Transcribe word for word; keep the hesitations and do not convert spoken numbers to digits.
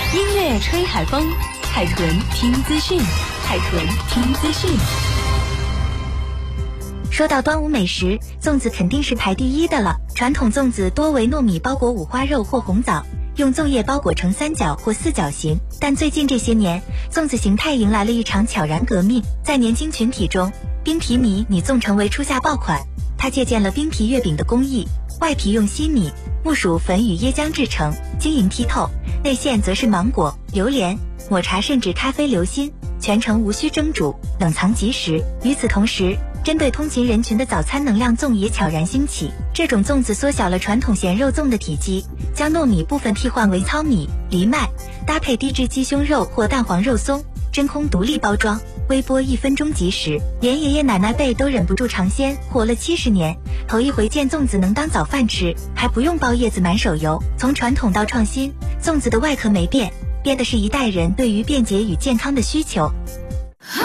音乐吹海风，海豚听资讯，海豚听资讯。 说到端午美食，粽子肯定是排第一的了。传统粽子多为糯米包裹五花肉或红枣，用粽叶包裹成三角或四角形。但最近这些年，粽子形态迎来了一场悄然革命。在年轻群体中，冰皮米米粽成为初夏爆款。它借鉴了冰皮月饼的工艺，外皮用西米、木薯粉与椰浆制成，晶莹剔透；内馅则是芒果、榴莲、抹茶甚至咖啡流心，全程无需蒸煮，冷藏即食。与此同时，针对通勤人群的早餐能量粽也悄然兴起。这种粽子缩小了传统咸肉粽的体积，将糯米部分替换为糙米、藜麦，搭配低脂鸡胸肉或蛋黄肉松，真空独立包装，微波一分钟即食。连爷爷奶奶辈都忍不住尝鲜，活了七十年，头一回见粽子能当早饭吃，还不用包叶子满手油。从传统到创新，粽子的外壳没变，变的是一代人对于便捷与健康的需求。